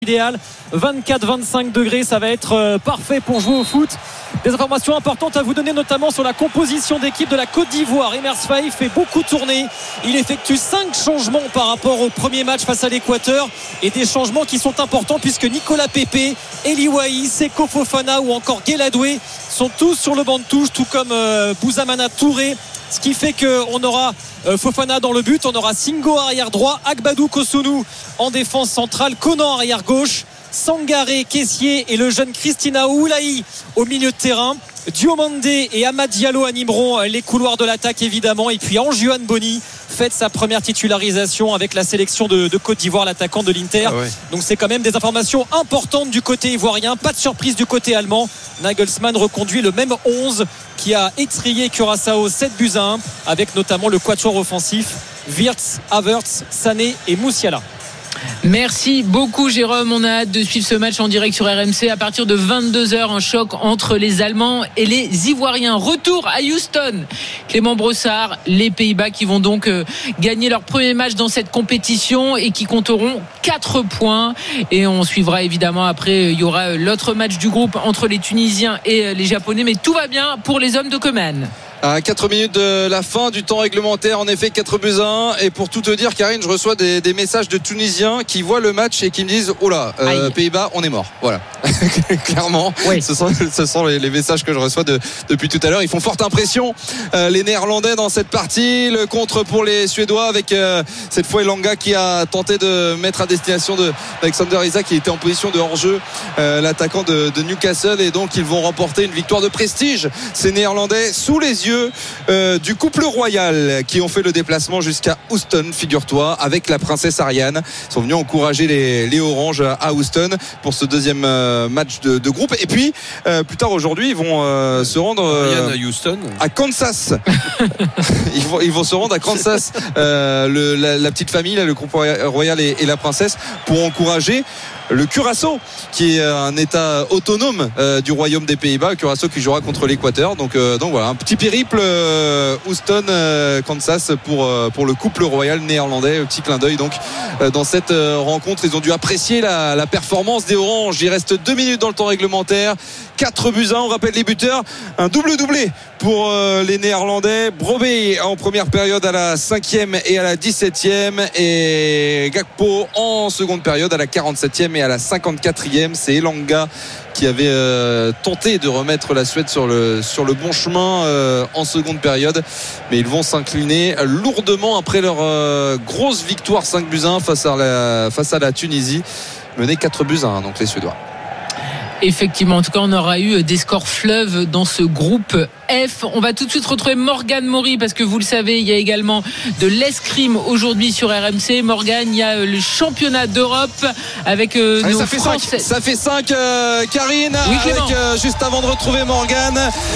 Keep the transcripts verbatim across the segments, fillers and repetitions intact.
idéal, vingt-quatre à vingt-cinq degrés, ça va être euh, parfait pour jouer au foot. Des informations importantes à vous donner, notamment sur la composition d'équipe de la Côte d'Ivoire. Emers Faye fait beaucoup tourner, il effectue cinq changements par rapport au premier match face à l'Équateur, et des changements qui sont importants puisque Nicolas Pepe, Eli Wahi, Seko Fofana ou encore Guéladoué sont tous sur le banc de touche, tout comme euh, Bouzamana Touré. Ce qui fait qu'on aura euh, Fofana dans le but, on aura Singo arrière droit, Agbadou Kosunu en défense centrale, Conan arrière gauche, Sangaré, Kessié et le jeune Christina Oulahi au milieu de terrain. Diomandé et Amad Diallo animeront les couloirs de l'attaque évidemment, et puis Anjuan Boni fait sa première titularisation avec la sélection de, de Côte d'Ivoire, l'attaquant de l'Inter. Ah ouais. Donc c'est quand même des informations importantes du côté ivoirien, pas de surprise du côté allemand. Nagelsmann reconduit le même onze qui a étrié Curaçao sept buts à un, avec notamment le quatuor offensif Wirtz, Havertz, Sané et Moussiala. Merci beaucoup Jérôme, on a hâte de suivre ce match en direct sur R M C à partir de vingt-deux heures, un choc entre les Allemands et les Ivoiriens. Retour à Houston, Clément Brossard, les Pays-Bas qui vont donc euh, gagner leur premier match dans cette compétition et qui compteront quatre points, et on suivra évidemment après, il y aura l'autre match du groupe entre les Tunisiens et les Japonais, mais tout va bien pour les hommes de Coman. À quatre minutes de la fin du temps réglementaire, en effet quatre buts à un. Et pour tout te dire, Karine, je reçois des, des messages de Tunisiens qui voient le match et qui me disent oh là, euh, Pays-Bas, on est mort. Voilà. Clairement, oui. ce, sont, ce sont les, les messages que je reçois de, depuis tout à l'heure. Ils font forte impression, euh, les Néerlandais dans cette partie. Le contre pour les Suédois avec euh, cette fois Elanga qui a tenté de mettre à destination de d'Alexander Isak, qui était en position de hors-jeu, euh, l'attaquant de, de Newcastle. Et donc ils vont remporter une victoire de prestige, ces Néerlandais, sous les yeux Euh, du couple royal qui ont fait le déplacement jusqu'à Houston, figure-toi, avec la princesse Ariane. Ils sont venus encourager les, les Oranges à Houston pour ce deuxième euh, match de, de groupe. Et puis euh, plus tard aujourd'hui, ils vont euh, se rendre euh, à Houston, à Kansas. ils, vont, ils vont se rendre à Kansas, euh, le, la, la petite famille, là, le couple royal et, et la princesse, pour encourager le Curaçao, qui est un état autonome euh, du royaume des Pays-Bas. Curaçao qui jouera contre l'Équateur. Donc, euh, donc voilà, un petit périple euh, Houston, euh, Kansas pour euh, pour le couple royal néerlandais. Un petit clin d'œil donc euh, dans cette euh, rencontre. Ils ont dû apprécier la, la performance des Oranges. Il reste deux minutes dans le temps réglementaire. quatre buts à un. On rappelle les buteurs. Un double doublé pour euh, les Néerlandais. Brobey en première période à la cinquième et à la dix-septième, et Gakpo en seconde période à la quarante-septième et à la cinquante-quatrième. C'est Elanga qui avait euh, tenté de remettre la Suède sur le, sur le bon chemin euh, en seconde période, mais ils vont s'incliner lourdement après leur euh, grosse victoire cinq buts à un face à la, face à la Tunisie, menée quatre buts à un, donc les Suédois. Effectivement, en tout cas on aura eu des scores fleuves dans ce groupe F. On va tout de suite retrouver Morgane Maury, parce que vous le savez, il y a également de l'escrime aujourd'hui sur R M C. Morgane, il y a le championnat d'Europe avec euh, Allez, nos ça fait Français. cinq, ça fait cinq euh, Karine, oui, avec, euh, juste avant de retrouver Morgane,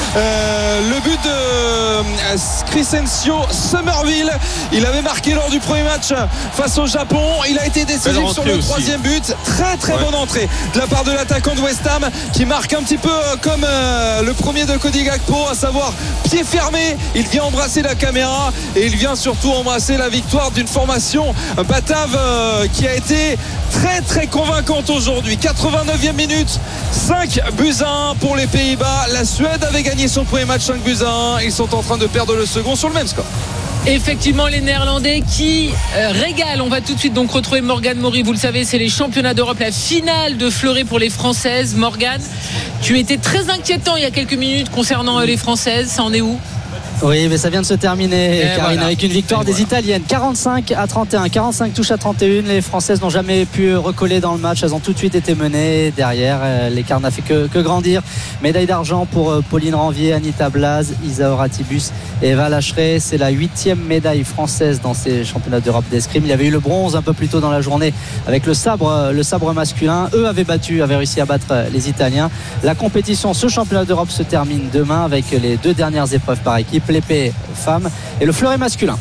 euh, le but de euh, Crescencio Somerville. Il avait marqué lors du premier match face au Japon. Il a été décisif sur le aussi. troisième but. Très très ouais. bonne entrée de la part de l'attaquant de West Ham, qui marque un petit peu comme euh, le premier de Cody Gakpo, à savoir pied fermé. Il vient embrasser la caméra et il vient surtout embrasser la victoire d'une formation batave euh, qui a été très très convaincante aujourd'hui. quatre-vingt-neuvième minute, cinq buts à un pour les Pays-Bas. La Suède avait gagné son premier match cinq buts à un. Ils sont en train de perdre le second sur le même score. Effectivement, les Néerlandais qui euh, régalent. On va tout de suite donc retrouver Morgane Maury. Vous le savez, c'est les championnats d'Europe, la finale de Fleuret pour les Françaises. Morgane, tu étais très inquiétant il y a quelques minutes concernant euh, les Françaises. Ça en est où ? Oui, mais ça vient de se terminer, et Karine, voilà. avec une victoire et des voilà. Italiennes, quarante-cinq à trente et un, quarante-cinq touches à trente et un. Les Françaises n'ont jamais pu recoller dans le match, elles ont tout de suite été menées. Derrière, l'écart n'a fait que, que grandir. Médaille d'argent pour Pauline Ranvier, Anita Blaz, Isaora Tibus et Eva Lacheret. C'est la huitième médaille française dans ces championnats d'Europe d'escrime. Il y avait eu le bronze un peu plus tôt dans la journée avec le sabre, le sabre masculin. Eux avaient battu, avaient réussi à battre les Italiens. La compétition, ce championnat d'Europe se termine demain avec les deux dernières épreuves par équipe, l'épée femme et le fleuret masculin.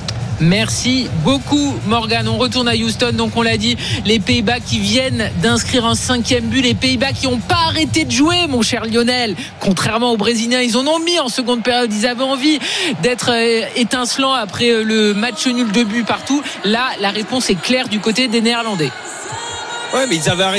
Merci beaucoup Morgane. On retourne à Houston, donc on l'a dit, les Pays-Bas qui viennent d'inscrire un cinquième but, les Pays-Bas qui n'ont pas arrêté de jouer, mon cher Lionel, contrairement aux Brésiliens. Ils en ont mis en seconde période, ils avaient envie d'être étincelants après le match nul de but partout. Là, la réponse est claire du côté des Néerlandais. Ouais, mais ils avaient